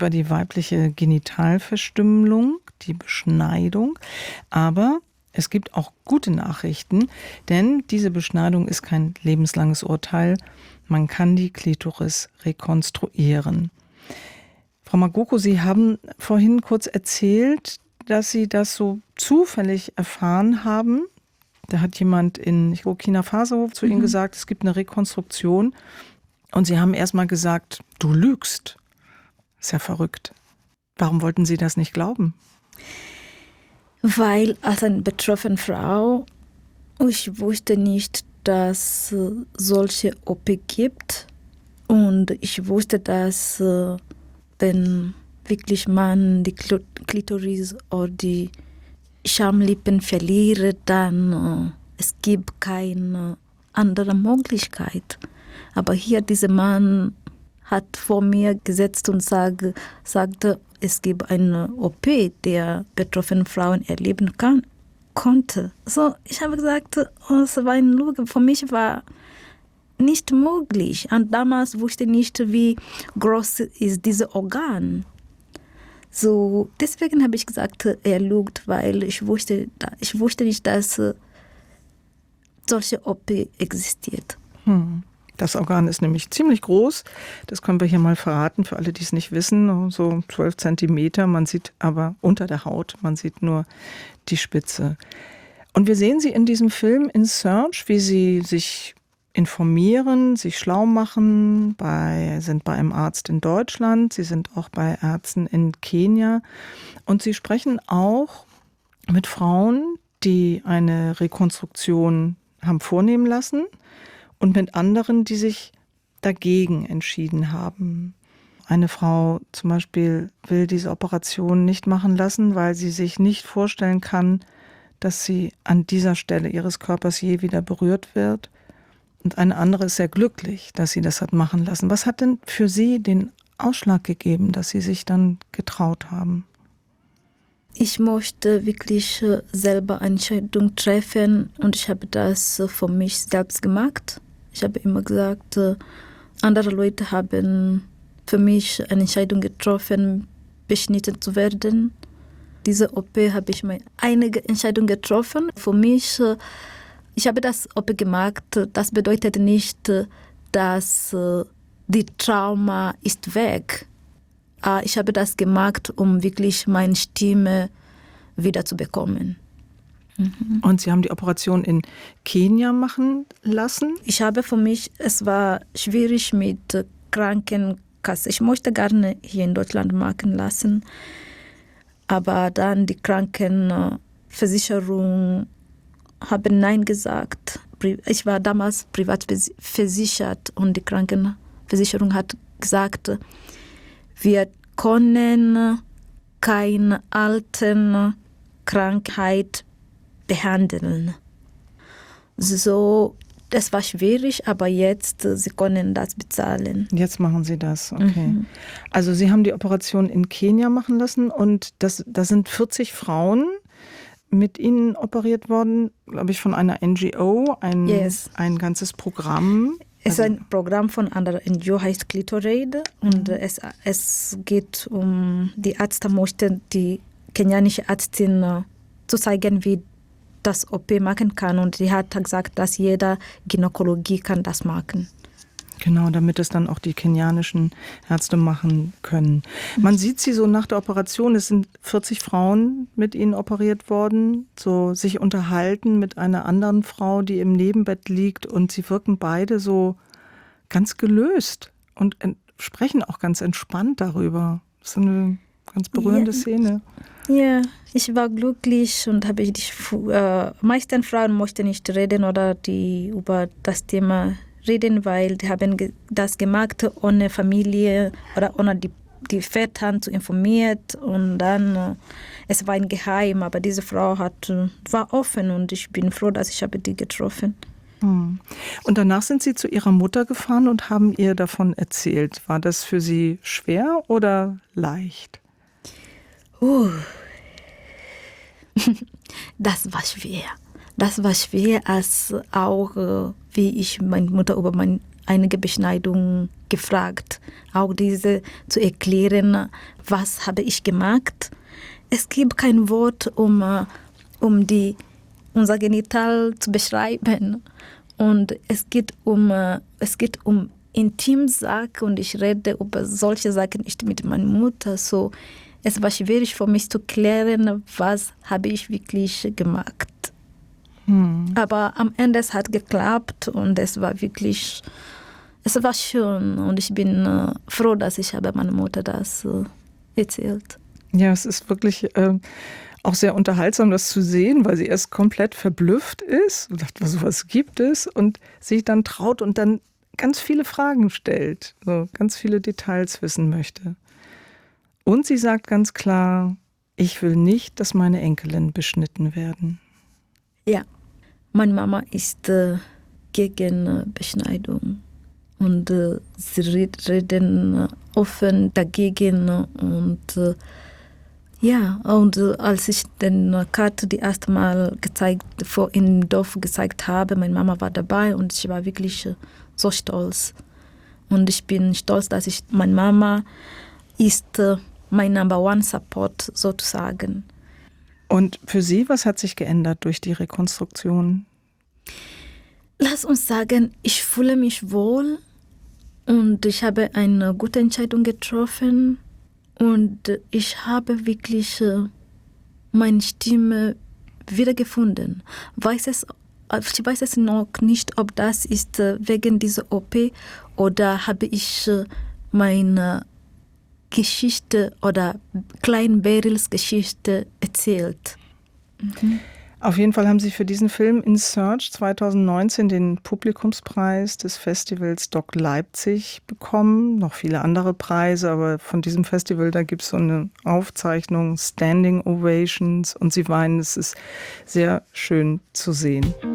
über die weibliche Genitalverstümmelung, die Beschneidung. Aber es gibt auch gute Nachrichten, denn diese Beschneidung ist kein lebenslanges Urteil. Man kann die Klitoris rekonstruieren. Frau Magoko, Sie haben vorhin kurz erzählt, dass Sie das so zufällig erfahren haben. Da hat jemand in Burkina Faso zu Ihnen gesagt, es gibt eine Rekonstruktion. Und Sie haben erst mal gesagt, du lügst. Ist ja verrückt. Warum wollten Sie das nicht glauben? Weil als eine betroffene Frau, ich wusste nicht, dass es solche OP gibt. Und ich wusste, dass wenn wirklich man die Klitoris oder die Schamlippen verliert, dann es gibt keine andere Möglichkeit. Aber hier dieser Mann hat vor mir gesetzt und sagte, es gibt eine OP, der betroffene Frauen erleben konnte. So, ich habe gesagt, es war eine Lüge. Für mich war nicht möglich. Und damals wusste ich nicht, wie groß ist dieses Organ. So, deswegen habe ich gesagt, er lügt, weil ich wusste nicht, dass solche OP existiert. Das Organ ist nämlich ziemlich groß. Das können wir hier mal verraten für alle, die es nicht wissen. So 12 Zentimeter. Man sieht aber unter der Haut, man sieht nur die Spitze. Und wir sehen Sie in diesem Film In Search, wie Sie sich informieren, sich schlau machen, sind bei einem Arzt in Deutschland, Sie sind auch bei Ärzten in Kenia und Sie sprechen auch mit Frauen, die eine Rekonstruktion haben vornehmen lassen und mit anderen, die sich dagegen entschieden haben. Eine Frau zum Beispiel will diese Operation nicht machen lassen, weil sie sich nicht vorstellen kann, dass sie an dieser Stelle ihres Körpers je wieder berührt wird. Und eine andere ist sehr glücklich, dass sie das hat machen lassen. Was hat denn für Sie den Ausschlag gegeben, dass Sie sich dann getraut haben? Ich möchte wirklich selber eine Entscheidung treffen und ich habe das für mich selbst gemacht. Ich habe immer gesagt, andere Leute haben für mich eine Entscheidung getroffen, beschnitten zu werden. Diese OP habe ich einige Entscheidungen getroffen. Für mich, ich habe das OP gemacht. Das bedeutet nicht, dass die Trauma ist weg. Ich habe das gemacht, um wirklich meine Stimme wieder zu bekommen. Und Sie haben die Operation in Kenia machen lassen? Ich habe für mich, es war schwierig mit Krankenkasse. Ich möchte gerne hier in Deutschland machen lassen. Aber dann die Krankenversicherung haben Nein gesagt. Ich war damals privat versichert und die Krankenversicherung hat gesagt, wir können keine alten Krankheit behandeln. So, das war schwierig, aber jetzt, Sie können das bezahlen. Jetzt machen Sie das, okay. Also Sie haben die Operation in Kenia machen lassen und da sind 40 Frauen mit Ihnen operiert worden, glaube ich, von einer NGO, ein ganzes Programm. Es ist ein Programm von einer NGO, heißt Clitoraid. Und es geht um, die Ärzte möchten die kenianische Ärztin zu zeigen, wie das OP machen kann. Und die hat gesagt, dass jeder Gynäkologie kann das machen. Genau, damit es dann auch die kenianischen Ärzte machen können. Man sieht sie so nach der Operation, es sind 40 Frauen mit ihnen operiert worden, so sich unterhalten mit einer anderen Frau, die im Nebenbett liegt und sie wirken beide so ganz gelöst und sprechen auch ganz entspannt darüber. Das ist eine ganz berührende Szene. Ja, ich war glücklich und habe die meisten Frauen möchten nicht reden oder die über das Thema reden, weil die haben das gemacht ohne Familie oder ohne die Väter zu informiert und dann es war ein Geheim, aber diese Frau war offen und ich bin froh, dass ich habe die getroffen. Und danach sind Sie zu Ihrer Mutter gefahren und haben ihr davon erzählt. War das für Sie schwer oder leicht? Das war schwer. Das war schwer, als auch wie ich meine Mutter über meine einige Beschneidungen gefragt, auch diese zu erklären, was habe ich gemacht. Es gibt kein Wort, um unser Genital zu beschreiben. Und es geht um Intimsachen und ich rede über solche Sachen nicht mit meiner Mutter. So, es war schwierig für mich zu klären, was habe ich wirklich gemacht. Aber am Ende es hat geklappt und es war schön und ich bin froh, dass ich habe meiner Mutter das erzählt. Ja, es ist wirklich auch sehr unterhaltsam, das zu sehen, weil sie erst komplett verblüfft ist und dachte, was gibt es? Und sich dann traut und dann ganz viele Fragen stellt, so ganz viele Details wissen möchte. Und sie sagt ganz klar, ich will nicht, dass meine Enkelin beschnitten werden. Ja, meine Mama ist gegen Beschneidung und sie reden offen dagegen und als ich den Kat die erste Mal im Dorf gezeigt habe, meine Mama war dabei und ich war wirklich so stolz. Und ich bin stolz, dass meine Mama ist mein Number One Support sozusagen. Und für Sie, was hat sich geändert durch die Rekonstruktion? Lass uns sagen, ich fühle mich wohl und ich habe eine gute Entscheidung getroffen und ich habe wirklich meine Stimme wiedergefunden. Ich weiß es noch nicht, ob das ist wegen dieser OP oder habe ich meine Geschichte oder Klein Berils Geschichte erzählt. Auf jeden Fall haben Sie für diesen Film In Search 2019 den Publikumspreis des Festivals Doc Leipzig bekommen. Noch viele andere Preise, aber von diesem Festival, da gibt es so eine Aufzeichnung, Standing Ovations und Sie weinen, es ist sehr schön zu sehen.